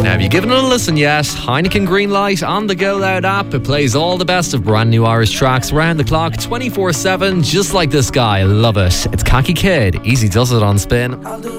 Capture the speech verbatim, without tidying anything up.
Now, have you given it a listen yet? Heineken Green Light on the Go Loud app. It plays all the best of brand new Irish tracks round the clock, twenty-four seven, just like this guy. Love it. It's Khaki Kid. Easy does it on Spin.